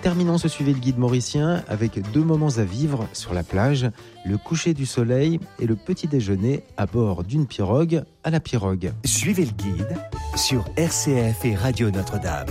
Terminons ce Suivez le guide mauricien avec 2 moments à vivre sur la plage, le coucher du soleil et le petit déjeuner à bord d'une pirogue à la pirogue. Suivez le guide sur RCF et Radio Notre-Dame.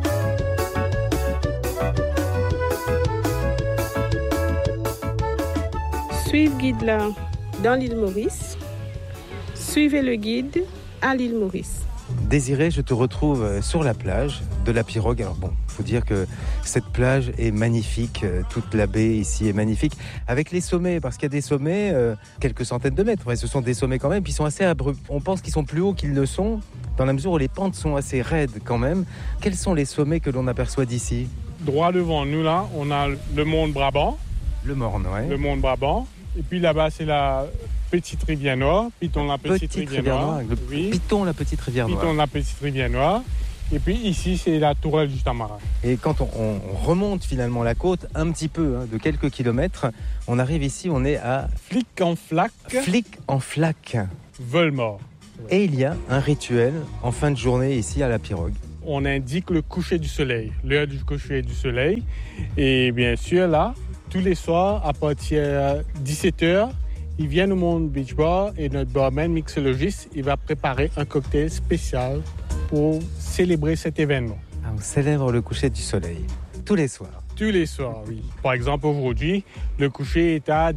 Suivez le guide là dans l'île Maurice. Suivez le guide à l'île Maurice. Désiré, je te retrouve sur la plage de la pirogue. Alors bon, il faut dire que cette plage est magnifique, toute la baie ici est magnifique, avec les sommets, parce qu'il y a des sommets, quelques centaines de mètres, ce sont des sommets quand même, puis ils sont assez abrupts. On pense qu'ils sont plus hauts qu'ils ne sont, dans la mesure où les pentes sont assez raides quand même. Quels sont les sommets que l'on aperçoit d'ici ? Droit devant nous là, on a le Mont Brabant. Le Morne, ouais. Le Mont Brabant. Et puis là-bas, c'est la Petite Rivière Noire. Piton, la Petite Rivière Noire. Oui. Piton, la Petite Rivière Noire. Piton, la Petite Rivière Noire. Et puis ici, c'est la Tourelle du Tamarin. Et quand on remonte finalement la côte un petit peu, de quelques kilomètres, on arrive ici, on est à Flic-en-Flac. Flic-en-Flac. Veulmort. Et il y a un rituel en fin de journée ici à la pirogue. On indique le coucher du soleil, l'heure du coucher du soleil. Et bien sûr, là, tous les soirs, à partir de 17h, ils viennent au Monde Beach Bar et notre barman mixologiste, il va préparer un cocktail spécial pour célébrer cet événement. Ah, on célèbre le coucher du soleil tous les soirs. Tous les soirs, oui. Par exemple, aujourd'hui, le coucher est à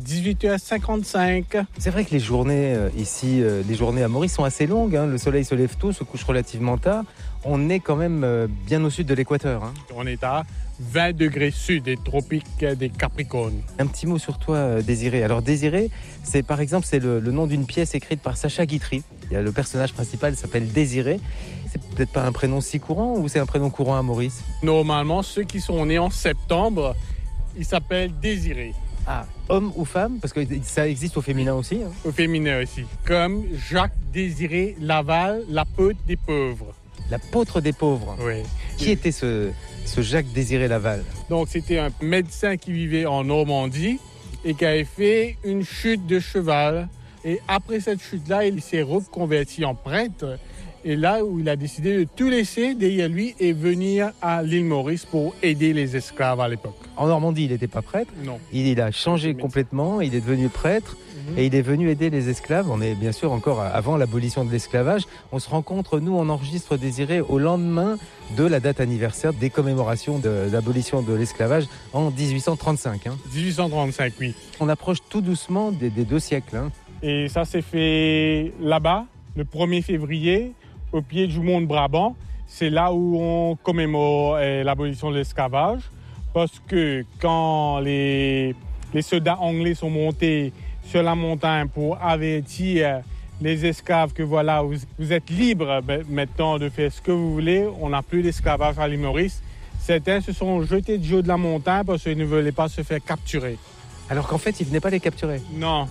18h55. C'est vrai que les journées ici, les journées à Maurice sont assez longues. Le soleil se lève tôt, se couche relativement tard. On est quand même bien au sud de l'équateur. On est à 20 degrés sud des tropiques des Capricornes. Un petit mot sur toi, Désiré. Alors Désiré, c'est par exemple le nom d'une pièce écrite par Sacha Guitry. Il y a le personnage principal s'appelle Désiré. C'est peut-être pas un prénom si courant ou c'est un prénom courant à Maurice ? Normalement, ceux qui sont nés en septembre, ils s'appellent Désiré. Ah, homme ou femme ? Parce que ça existe au féminin aussi. Au féminin aussi. Comme Jacques Désiré Laval, l'apôtre des pauvres. L'apôtre des pauvres. Oui. Qui était ce Jacques Désiré Laval ? Donc, c'était un médecin qui vivait en Normandie et qui avait fait une chute de cheval. Et après cette chute-là, il s'est reconverti en prêtre. Et là où il a décidé de tout laisser derrière lui et venir à l'île Maurice pour aider les esclaves à l'époque. En Normandie, il n'était pas prêtre. Non. Il a changé complètement, il est devenu prêtre et il est venu aider les esclaves. On est bien sûr encore avant l'abolition de l'esclavage. On se rencontre, nous, on enregistre Désiré au lendemain de la date anniversaire des commémorations de l'abolition de l'esclavage en 1835. 1835, oui. On approche tout doucement des 2 siècles. Et ça s'est fait là-bas, le 1er février, au pied du Mont Brabant. C'est là où on commémore l'abolition de l'esclavage. Parce que quand les soldats anglais sont montés sur la montagne pour avertir les esclaves que voilà, vous êtes libres maintenant de faire ce que vous voulez, on n'a plus d'esclavage à l'île Maurice. Certains se sont jetés du haut de la montagne parce qu'ils ne voulaient pas se faire capturer. Alors qu'en fait, ils ne venaient pas les capturer. Non.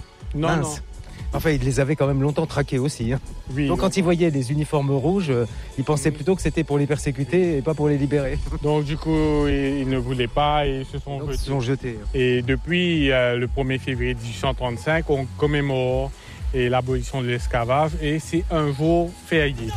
Enfin, ils les avaient quand même longtemps traqués aussi. Oui, donc quand ils voyaient les uniformes rouges, ils pensaient plutôt que c'était pour les persécuter et pas pour les libérer. Donc du coup, ils ne voulaient pas et ils se sont jetés. Et depuis le 1er février 1835, on commémore l'abolition de l'esclavage et c'est un jour férié.